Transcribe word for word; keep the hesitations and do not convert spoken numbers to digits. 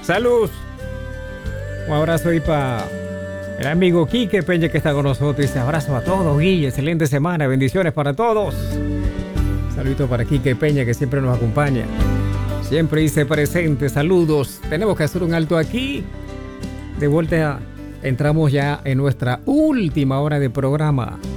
Salud. Un abrazo ahí para el amigo Quique Peña que está con nosotros. Dice abrazo a todos, Guille. Excelente semana. Bendiciones para todos. Saludito para Quique Peña que siempre nos acompaña. Siempre dice presente. Saludos. Tenemos que hacer un alto aquí. De vuelta entramos ya en nuestra última hora de programa.